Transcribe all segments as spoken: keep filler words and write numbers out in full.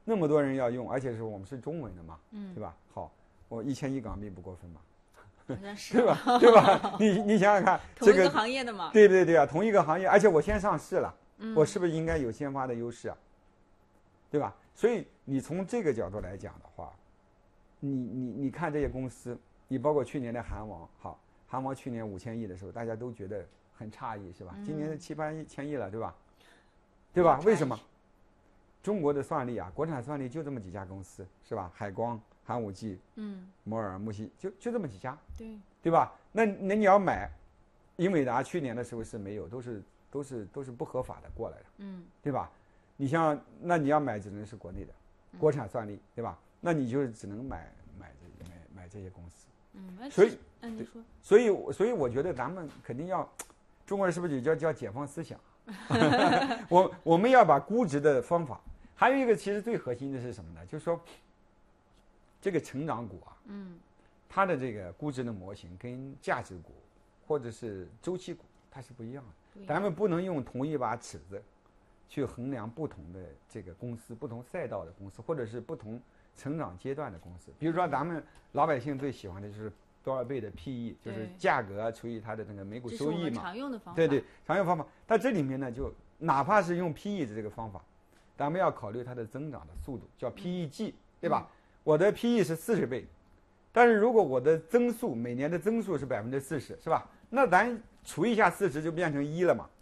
那么多人要用，而且是我们是中文的嘛， 嗯， 对吧？好，我一千亿港币不过分吧？ 好像是对吧？对吧？你你想想看， 同一个这个行业的嘛， 对对对啊，同一个行业，而且我先上市了， 嗯， 我是不是应该有先发的优势啊？对吧？所以你从这个角度来讲的话，你你你看这些公司，你包括去年的韩王，好，韩王去年五千亿的时候，大家都觉得很诧异，是吧？ 嗯今年七八千亿了，对吧？对吧？为什么？中国的算力啊，国产算力就这么几家公司，是吧？海光、寒武纪、 嗯， 摩尔、木犀，就就这么几家， 对， 对吧？那那你要买，英伟达去年的时候是没有，都是都是都是不合法的过来的， 嗯， 对吧？你像那你要买，只能是国内的国产算力，对吧？那你就只能买买这买买这些公司。 嗯， 所以， 嗯，你说， 所以所以我觉得咱们肯定要，中国人是不是就叫叫解放思想？我我们要把估值的方法，还有一个其实最核心的是什么呢？就是说，这个成长股啊， 嗯， 它的这个估值的模型跟价值股或者是周期股它是不一样的。咱们不能用同一把尺子去衡量不同的这个公司、不同赛道的公司，或者是不同成长阶段的公司。比如说，咱们老百姓最喜欢的就是多少倍的 P E， 就是价格除以它的那个每股收益嘛。 常用的方法。 对对，常用方法。但这里面呢，就哪怕是用 P E 的这个方法，咱们要考虑它的增长的速度，叫 P E G，、嗯、对吧？我的 P E 是四十倍，但是如果我的增速每年的增速是百分之四十，是吧？那咱除一下四十就变成一了嘛。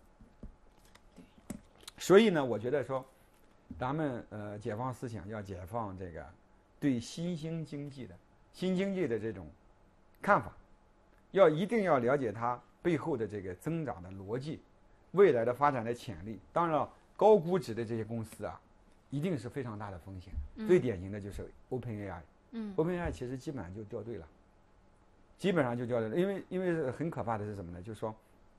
所以呢，我觉得说，咱们呃解放思想要解放这个对新兴经济的新经济的这种看法，要一定要了解它背后的这个增长的逻辑，未来的发展的潜力。当然了，高估值的这些公司啊，一定是非常大的风险。 嗯、 最典型的就是 OpenAI， 嗯 ，OpenAI 其实基本上就掉队了，基本上就掉队了，因为因为很可怕的是什么呢？就是说，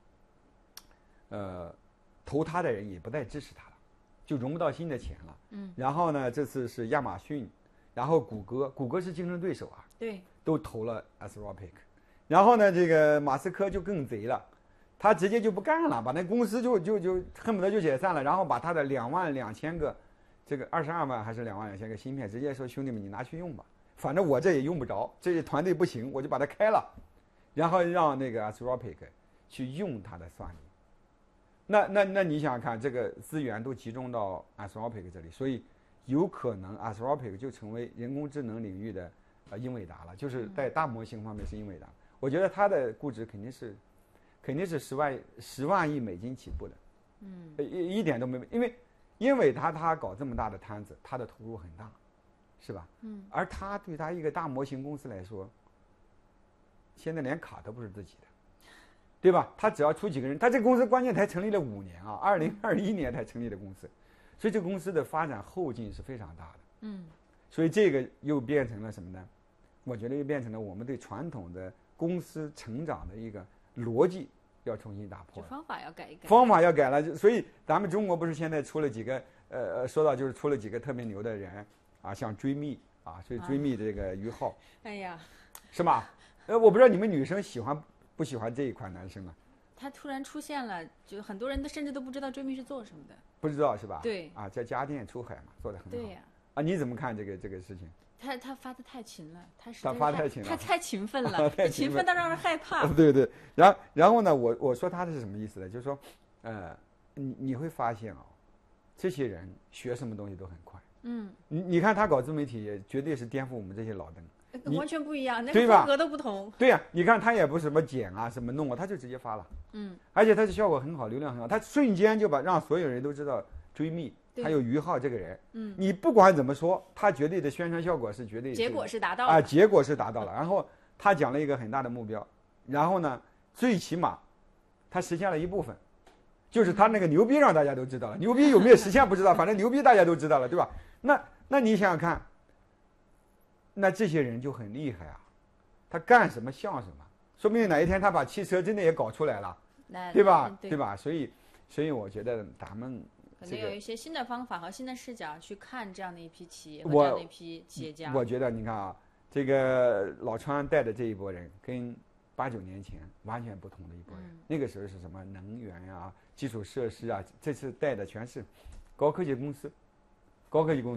呃。投他的人也不再支持他了，就融不到新的钱了。 嗯， 然后呢，这次是亚马逊，然后谷歌，谷歌是竞争对手啊， 对， 都投了 Anthropic， 然后呢，这个马斯克就更贼了，他直接就不干了，把那公司就就就恨不得就解散了，然后把他的两万两千个，这个二十二万还是两万两千个芯片，直接说兄弟们你拿去用吧，反正我这也用不着，这些团队不行，我就把它开了，然后让那个 Anthropic 去用它的算力。那那那你想想看，这个资源都集中到 Anthropic 这里，所以有可能 Anthropic 就成为人工智能领域的呃英伟达了，就是在大模型方面是英伟达。我觉得它的估值肯定是肯定是十万十万亿美金起步的， 嗯， 一一点都没，因为英伟达它搞这么大的摊子，它的投入很大，是吧？ 嗯， 而它对它一个大模型公司来说，现在连卡都不是自己的。对吧？他只要出几个人，他这个公司关键才成立了五年啊，二零二一年才成立的公司，所以这个公司的发展后劲是非常大的。 嗯， 所以这个又变成了什么呢？我觉得又变成了我们对传统的公司成长的一个逻辑要重新打破了， 方法要改一改， 方法要改了。所以咱们中国不是现在出了几个呃呃，说到就是出了几个特别牛的人啊，像追觅啊，所以追觅这个于浩， 哎呀， 是吧？呃，我不知道你们女生喜欢。不喜欢这一款男生了， 他突然出现了，就很多人都甚至都不知道追觅是做什么的， 不知道是吧？ 对， 啊，在家电出海嘛，做得很好。 对呀、 啊，你怎么看这个这个事情？ 他他发的太勤了，他是他发太勤了， 他太勤奋了， 太勤奋到让人害怕。 对对，然后然后呢，我我说他是什么意思呢？就是说，呃，你你会发现啊、哦，这些人学什么东西都很快。 嗯， 你你看他搞自媒体，也绝对是颠覆我们这些老登。 完全不一样，那个风格都不同。 对呀、啊，你看他也不是什么剪啊，什么弄啊，他就直接发了。 嗯， 而且他的效果很好，流量很好，他瞬间就把让所有人都知道追觅，还有于浩这个人。 嗯， 你不管怎么说，他绝对的宣传效果是绝对， 结果是达到了啊，结果是达到了。然后他讲了一个很大的目标，然后呢，最起码他实现了一部分，就是他那个牛逼让大家都知道了，牛逼有没有实现不知道，反正牛逼大家都知道了，对吧？那那你想想看。那这些人就很厉害啊，他干什么像什么，说不定哪一天他把汽车真的也搞出来了，对吧？ 对, 对吧？所以，所以我觉得咱们、 这个、可能有一些新的方法和新的视角去看这样的一批企业和这样的一批企业家。 我觉得你看啊，这个老川带的这一波人跟八九年前完全不同的一波人， 嗯、 那个时候是什么能源啊、基础设施啊，这次带的全是高科技公司，高科技公司。